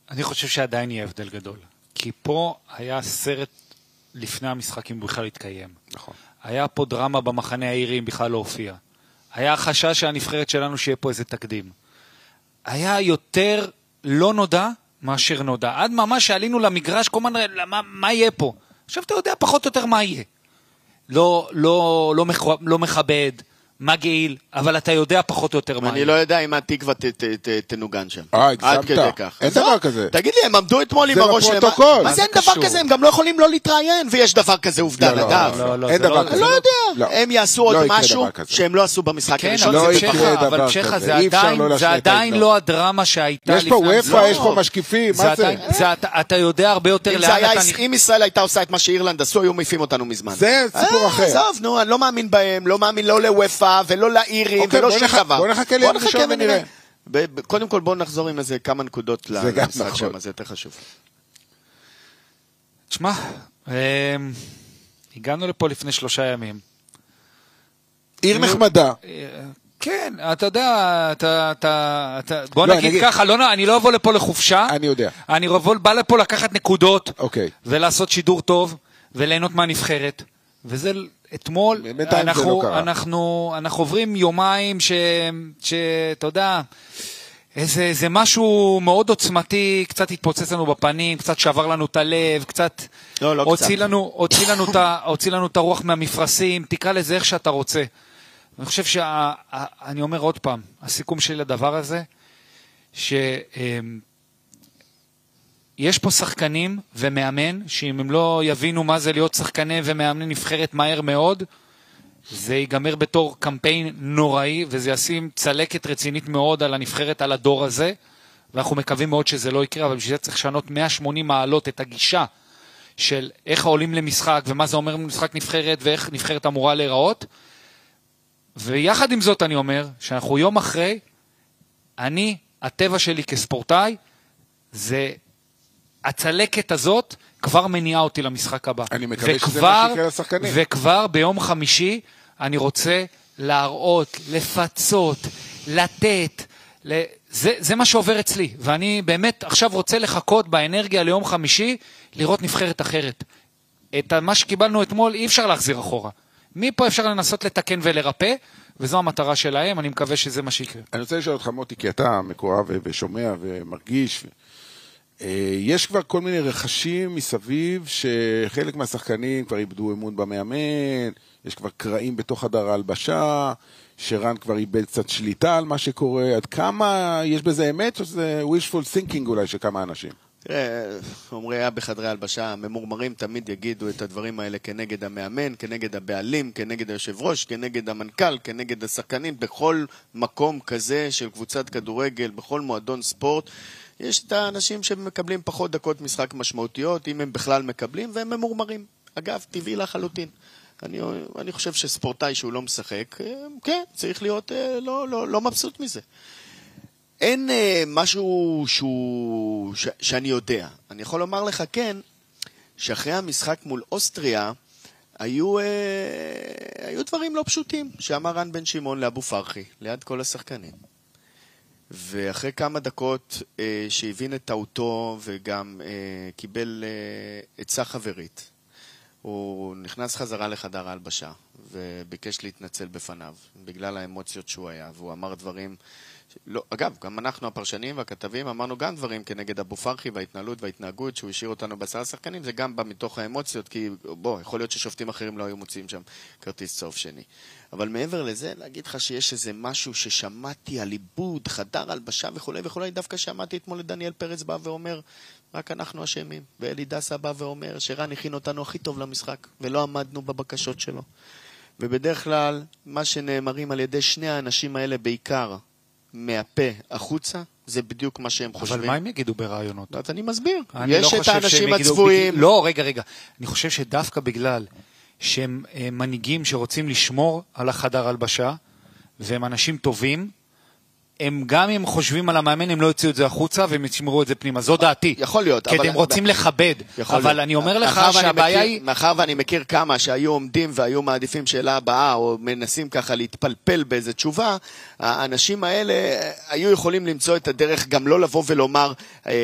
אני חושב שעדיין יהיה הבדל גדול. כי פה היה סרט לפני המשחק אם בכלל התקיים. נכון. היה פה דרמה במחנה העירי אם בכלל לא הופיע. היה חשש שהנבחרת שלנו שיהיה פה איזה תקדים. היה יותר לא נודע מאשר נודע. עד ממש שעלינו למגרש, כל הזמן, מה יהיה פה? עכשיו אתה יודע פחות או יותר מה יהיה. לא מכבד, מגעיל, אבל אתה יודע פחות או יותר מה אני יהיה. לא יודע אם התקווה תנוגן שם. עד כדי כך. אין דבר כזה. תגיד לי, הם עמדו אתמול עם הראש... זה בפרוטוקול. מה זה אין דבר כזה? הם גם לא יכולים לא להתראיין, ויש דבר כזה עובדה לדעת. אין דבר כזה. לא יודע. הם יעשו עוד משהו שהם לא עשו במשחק הראשון. לא יקרה דבר שכה, כזה. זה עדיין לא הדרמה שהייתה יש פה וופא, יש פה משקיפים, מה זה? אתה יודע הרבה יותר לאן אתה... אם ישראל הייתה עושה את מה שאירלנד עשו, היו מעיפים אותנו מזמן. זה סיפור אחר. עזוב, נו, אני לא מאמין בהם, לא מאמין לא לוופא ולא לאירים ולא שום דבר. בוא נחכה ליום ראשון ונראה. קודם כל בוא נחזור עם איזה כמה נקודות למשחק שם, זה יותר חשוב. תשמע, הגענו לפה לפני 3 ימים. עיר נחמדה. כן, אתה יודע, בוא נגיד ככה, אני לא אבוא לפה לחופשה. אני יודע. אני בא לפה לקחת נקודות. אוקיי. ולעשות שידור טוב, וליהנות מהנבחרת. וזה אתמול, אנחנו עוברים יומיים שאתה יודע, זה משהו מאוד עוצמתי, קצת התפוצץ לנו בפנים, קצת שבר לנו את הלב, קצת הוציא לנו את הרוח מהמפרשים, תקרא לזה איך שאתה רוצה. אני חושב אני אומר עוד פעם, הסיכום שלי לדבר הזה, יש פה שחקנים ומאמן, שאם הם לא יבינו מה זה להיות שחקני ומאמני נבחרת מהר מאוד, זה ייגמר בתור קמפיין נוראי, וזה ישים צלקת רצינית מאוד על הנבחרת, על הדור הזה, ואנחנו מקווים מאוד שזה לא יקרה, אבל בשביל זה צריך לשנות 180 מעלות את הגישה של איך העולים למשחק, ומה זה אומר משחק נבחרת, ואיך נבחרת אמורה להיראות. ויחד עם זאת אני אומר, שאנחנו יום אחרי, הטבע שלי כספורטאי, זה הצלקת הזאת כבר מניעה אותי למשחק הבא. אני מקווה שזה מה שיקרה לשחקנים. וכבר ביום חמישי אני רוצה להראות, לפצות, לתת, זה מה שעובר אצלי. ואני באמת עכשיו רוצה לחכות באנרגיה ליום חמישי, לראות נבחרת אחרת. את מה שקיבלנו אתמול אי אפשר להחזיר אחורה. מפה אפשר לנסות לתקן ולרפא, וזו המטרה שלהם, אני מקווה שזה מה שיקרה. אני רוצה לשאול אותך מוטי, כי אתה מקורב ושומע ומרגיש, יש כבר כל מיני רכשים מסביב, שחלק מהשחקנים כבר איבדו אמון במאמן, יש כבר קרעים בתוך חדר ההלבשה, שרן כבר איבד קצת שליטה על מה שקורה, עד כמה יש בזה אמת, או שזה wishful thinking אולי של כמה אנשים? אומרי היה בחדרי הלבשה, הממורמרים תמיד יגידו את הדברים האלה כנגד המאמן, כנגד הבעלים, כנגד היושב ראש, כנגד המנכ"ל, כנגד השחקנים, בכל מקום כזה של קבוצת כדורגל, בכל מועדון ספורט, יש את האנשים שמקבלים פחות דקות משחק משמעותיות, אם הם בכלל מקבלים, והם ממורמרים. אגב, טבעי לחלוטין. אני חושב שספורטאי שהוא לא משחק, כן, צריך להיות לא מבסוט מזה. אין משהו שאני יודע. אני יכול לומר לך כן, שאחרי המשחק מול אוסטריה, היו דברים לא פשוטים, שאמר רן בן שמעון לאבו פרחי, ליד כל השחקנים. ואחרי כמה דקות שהבין את טעותו וגם קיבל עצה חברית, הוא נכנס חזרה לחדר ההלבשה וביקש להתנצל בפניו, בגלל האמוציות שהוא היה, והוא אמר דברים... לא, אגב, גם אנחנו הפרשנים והכתבים אמרנו גם דברים כנגד אבו פרחי וההתנהלות וההתנהגות שהוא השאיר אותנו בעשרה שחקנים, זה גם בא מתוך האמוציות, כי יכול להיות ששופטים אחרים לא היו מוציאים שם כרטיס צהוב שני. אבל מעבר לזה, להגיד לך שיש איזה משהו ששמעתי על עיבוד, חדר הלבשה וכו' וכו', דווקא שמעתי אתמול לדניאל פרץ בא ואומר, רק אנחנו אשמים, ואלי דסה בא ואומר שרן הכין אותנו הכי טוב למשחק, ולא עמדנו בבקשות שלו. ובדרך כלל, מה שנאמרים על ידי שני האנשים האלה בעיקר, מהפה החוצה, זה בדיוק מה שהם חושבים. אבל מה הם יגידו ברעיונות? אז אני מסביר. יש את האנשים הצפויים. לא, רגע. אני חושב שדווקא בגלל שהם מנהיגים שרוצים לשמור על החדר הלבשה, והם אנשים טובים, הם גם אם חושבים על המאמן, הם לא יוציאו את זה החוצה, והם ישמרו את זה פנימה. זו דעתי. יכול להיות. כי הם רוצים לכבד. אבל אני אומר לך שהבעיה היא... מאחר ואני מכיר כמה שהיו עומדים והיו מעדיפים שאלה הבאה, או מנסים ככה להתפלפל באיזו תשובה, האנשים האלה היו יכולים למצוא את הדרך גם לא לבוא ולומר